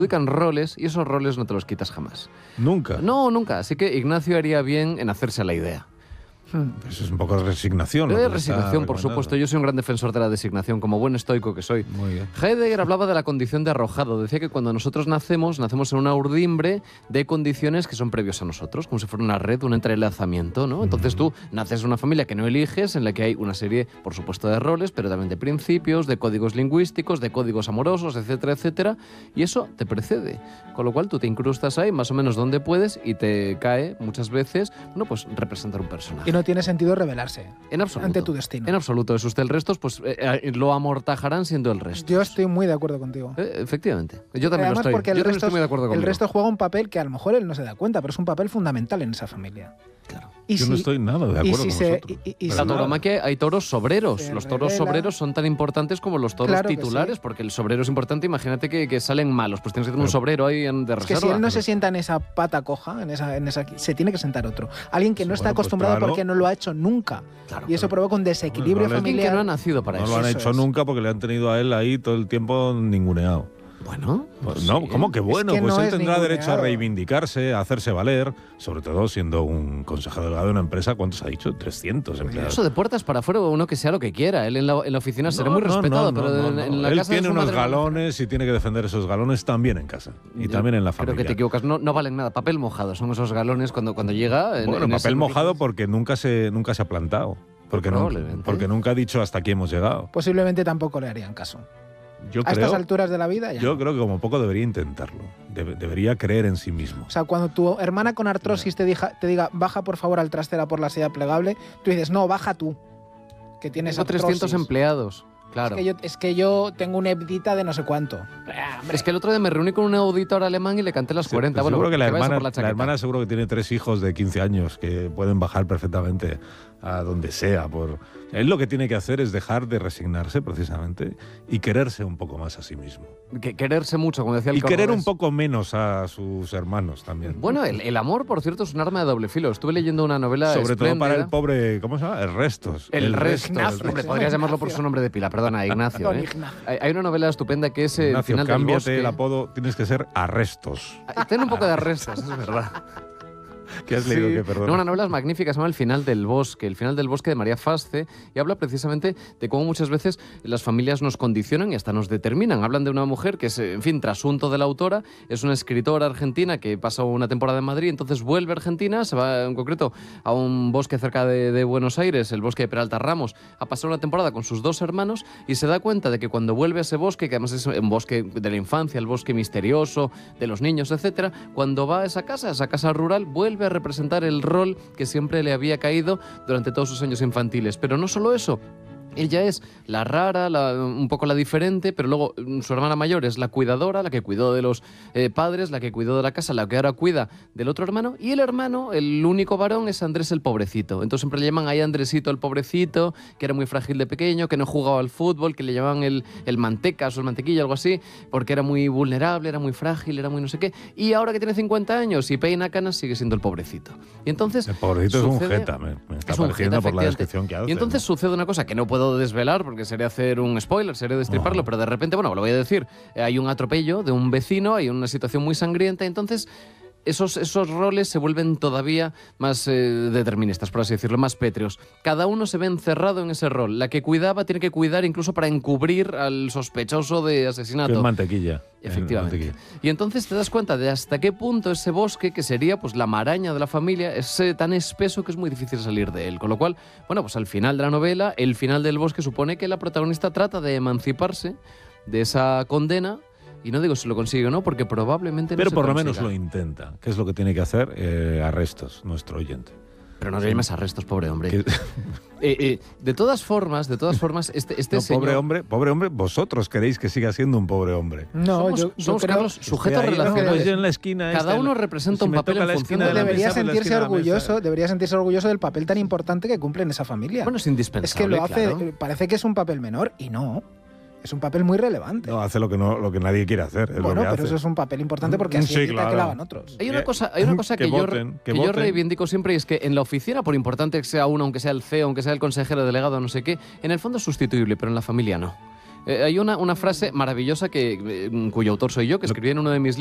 adjudican roles y esos roles no te los quitas jamás. Nunca. No, nunca. Así que Ignacio haría bien en hacerse a la idea. Eso es un poco de resignación. Resignación, por supuesto. Yo soy un gran defensor de la designación, como buen estoico que soy. Muy bien. Heidegger hablaba de la condición de arrojado. Decía que cuando nosotros nacemos en una urdimbre de condiciones que son previos a nosotros, como si fuera una red, un entrelazamiento, ¿no? Entonces tú naces en una familia que no eliges, en la que hay una serie, por supuesto, de roles, pero también de principios, de códigos lingüísticos, de códigos amorosos, etcétera, etcétera. Y eso te precede. Con lo cual tú te incrustas ahí más o menos donde puedes y te cae muchas veces, bueno, pues representar un personaje. Y no tiene sentido rebelarse En absoluto. ante tu destino. En absoluto. Es usted el resto, pues lo amortajarán siendo el resto. Yo estoy muy de acuerdo contigo. Efectivamente. Yo también Además, lo estoy. porque Yo también estoy muy de acuerdo contigo. el resto juega un papel que a lo mejor él no se da cuenta, pero es un papel fundamental en esa familia. Claro. Y Yo no estoy nada de acuerdo con vosotros. La tauromaquia hay toros sobreros. Los toros revela. sobreros son tan importantes como los toros Claro que titulares, sí. porque el sobrero es importante. Imagínate que salen malos, pues tienes que tener un sobrero ahí de Es reserva. que si él no se sienta en esa pata coja, en esa, se tiene que sentar otro. Alguien que no está Bueno, pues acostumbrado claro. porque no lo ha hecho nunca. Claro, y eso provoca un desequilibrio Bueno, Alguien que familiar. no ha nacido para No eso. lo han Eso hecho es. nunca porque le han tenido a él ahí todo el tiempo ninguneado. Bueno, Pues no, sí. ¿cómo que bueno? Es que Pues no él es tendrá ninguneado. derecho a reivindicarse, a hacerse valer, sobre todo siendo un consejero delegado de una empresa. ¿Cuántos ha dicho? 300 empleados. Eso de puertas para afuera, uno que sea lo que quiera. Él en la oficina será No, muy no, respetado, no, pero no, no. en la Él casa de tiene su unos madre no. galones y tiene que defender esos galones también en casa y Yo también en la familia. Creo que te equivocas. No valen nada. Papel mojado son esos galones cuando llega. Bueno, en papel ese- mojado porque nunca se ha plantado. Porque Probablemente. nunca ha dicho hasta aquí hemos llegado. Posiblemente tampoco le harían caso. Yo A estas alturas de la vida ya. Yo creo que como poco debería intentarlo. Debería creer en sí mismo. O sea, cuando tu hermana con artrosis te diga, baja por favor al trastera por la silla plegable, tú dices, no, baja tú, que tienes Tengo 300 artrosis. empleados. Claro. Es que yo tengo una hebdita de no sé cuánto. Es que el otro día me reuní con un auditor alemán y le canté las 40. Pues Bueno, seguro que la vaya por hermana, chaqueta. seguro que tiene 3 hijos de 15 años que pueden bajar perfectamente a donde sea. Él lo que tiene que hacer es dejar de resignarse precisamente y quererse un poco más a sí mismo. Quererse mucho, como decía el Y querer cordobés. un poco menos a sus hermanos también. Bueno, el amor, por cierto, es un arma de doble filo. Estuve leyendo una novela Sobre todo para el espléndida. pobre, ¿cómo se llama? El Restos. El resto. Ignacio. Hombre, podrías llamarlo por su nombre de pila. Perdona, Ignacio. Don ¿eh? Ignacio. Hay una novela estupenda que es El Ignacio, final del cámbiate bosque. el apodo, tienes que ser Arrestos. Ten un poco de arrestos, es verdad. ¿Qué has leído? Que perdona. No, una novela magnífica, se llama El final del bosque, El final del bosque de María Fasce, y habla precisamente de cómo muchas veces las familias nos condicionan y hasta nos determinan. Hablan de una mujer que es, en fin, trasunto de la autora, es una escritora argentina que pasa una temporada en Madrid, entonces vuelve a Argentina, se va en concreto a un bosque cerca de Buenos Aires, el bosque de Peralta Ramos, a pasar una temporada con sus 2 hermanos y se da cuenta de que cuando vuelve a ese bosque, que además es un bosque de la infancia, el bosque misterioso, de los niños, etcétera, cuando va a esa casa rural, vuelve a representar el rol que siempre le había caído durante todos sus años infantiles. Pero no solo eso. Ella es la rara, un poco la diferente, pero luego su hermana mayor es la cuidadora, la que cuidó de los padres, la que cuidó de la casa, la que ahora cuida del otro hermano. Y el hermano, el único varón, es Andrés el pobrecito. Entonces siempre le llaman ahí Andresito el pobrecito, que era muy frágil de pequeño, que no jugaba al fútbol, que le llamaban el mantecas o el mantequilla, algo así, porque era muy vulnerable, era muy frágil, era muy no sé qué. Y ahora que tiene 50 años y peina canas, sigue siendo el pobrecito. Y entonces El pobrecito es un sucede- jeta, me está es un pareciendo jeta, por la efectivamente. descripción que hace. Y entonces sucede una cosa que no puedo desvelar porque sería hacer un spoiler, sería destriparlo, pero de repente, bueno, lo voy a decir, hay un atropello de un vecino, hay una situación muy sangrienta, entonces esos roles se vuelven todavía más deterministas, por así decirlo, más pétreos. Cada uno se ve encerrado en ese rol. La que cuidaba tiene que cuidar incluso para encubrir al sospechoso de Que asesinato. es mantequilla. Efectivamente. Mantequilla. Y entonces te das cuenta de hasta qué punto ese bosque, que sería pues la maraña de la familia, es tan espeso que es muy difícil salir de él. Con lo cual, bueno, pues al final de la novela, el final del bosque supone que la protagonista trata de emanciparse de esa condena. Y no digo si lo consigue o no, porque probablemente no Pero se por lo consiga. menos lo intenta, que es lo que tiene que hacer Arrestos, nuestro oyente. Pero no le llames arrestos, pobre hombre. Que- De todas formas, este No, señor... pobre hombre, vosotros queréis que siga siendo un pobre hombre. No, Somos, yo somos, creo Carlos, que sujetos Estoy ahí, relacionales. pues yo en la esquina Cada esta, uno representa si un me papel toca en la función esquina de la debería mesa, pues la sentirse esquina de la mesa. orgulloso del papel tan importante que cumple en esa familia. Bueno, es Es indispensable, que lo hace, claro. parece que es un papel menor y no. Es un papel muy relevante. No, hace lo que nadie quiere hacer. Es lo bueno, que pero hace. eso es un papel importante porque así Sí, evita claro. que lo hagan otros. Hay una cosa que que voten, que yo voten. reivindico siempre y es que en la oficina, por importante que sea uno, aunque sea el CEO, aunque sea el consejero delegado, no sé qué, en el fondo es sustituible, pero en la familia no. Hay una frase maravillosa cuyo autor soy yo, que escribí en uno de mis